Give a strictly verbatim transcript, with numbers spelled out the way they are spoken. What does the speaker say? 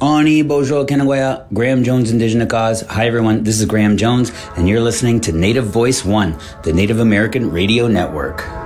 Ani Bojo Kenagwaya, Graham Jones Indigenous Cause. Hi everyone, this is Graham Jones, and you're listening to Native Voice One, the Native American Radio Network.